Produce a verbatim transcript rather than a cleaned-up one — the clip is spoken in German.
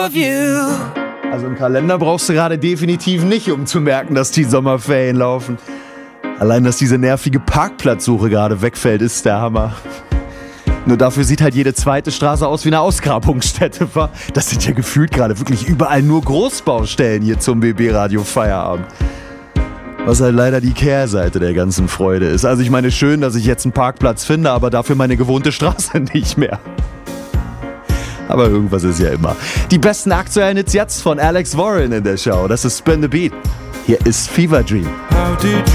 Also im Kalender brauchst du gerade definitiv nicht, um zu merken, dass die Sommerferien laufen. Allein, dass diese nervige Parkplatzsuche gerade wegfällt, ist der Hammer. Nur dafür sieht halt jede zweite Straße aus wie eine Ausgrabungsstätte. Das sind ja gefühlt gerade wirklich überall nur Großbaustellen hier zum B B-Radio Feierabend. Was halt leider die Kehrseite der ganzen Freude ist. Also ich meine, schön, dass ich jetzt einen Parkplatz finde, aber dafür meine gewohnte Straße nicht mehr. Aber irgendwas ist ja immer. Die besten aktuellen Hits jetzt von Alex Warren in der Show. Das ist Spin the Beat. Hier ist Fever Dream.